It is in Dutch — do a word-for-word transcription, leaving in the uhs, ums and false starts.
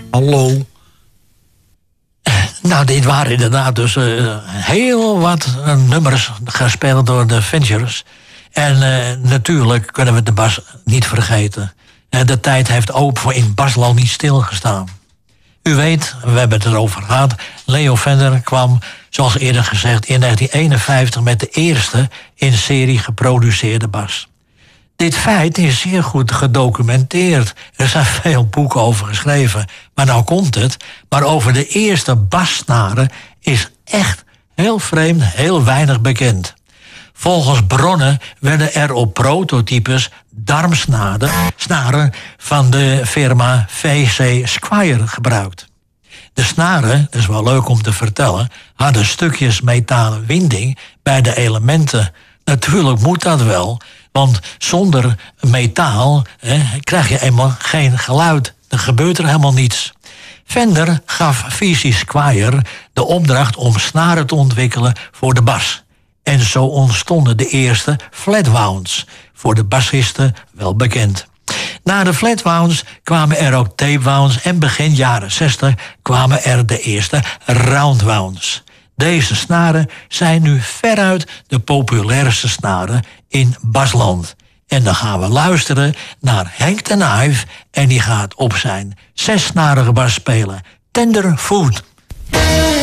Hallo. Nou, dit waren inderdaad dus uh, heel wat uh, nummers gespeeld door de Ventures. En uh, natuurlijk kunnen we de bas niet vergeten. Uh, de tijd heeft ook voor in Basland niet stilgestaan. U weet, we hebben het erover gehad, Leo Fender kwam, zoals eerder gezegd, in negentien eenenvijftig met de eerste in serie geproduceerde bas. Dit feit is zeer goed gedocumenteerd. Er zijn veel boeken over geschreven. Maar nou komt het. Maar over de eerste bassnaren is echt heel vreemd, heel weinig bekend. Volgens bronnen werden er op prototypes darmsnaren snaren van de firma V C Squier gebruikt. De snaren, dat is wel leuk om te vertellen, hadden stukjes metalen winding bij de elementen. Natuurlijk moet dat wel, want zonder metaal hè, krijg je helemaal geen geluid. Er gebeurt er helemaal niets. Fender gaf V C Squier de opdracht om snaren te ontwikkelen voor de bas. En zo ontstonden de eerste flatwounds, voor de bassisten wel bekend. Na de flatwounds kwamen er ook tapewounds en begin jaren zestig kwamen er de eerste roundwounds. Deze snaren zijn nu veruit de populairste snaren in basland. En dan gaan we luisteren naar Hank the Knife en die gaat op zijn zessnarige bas spelen. Tenderfoot.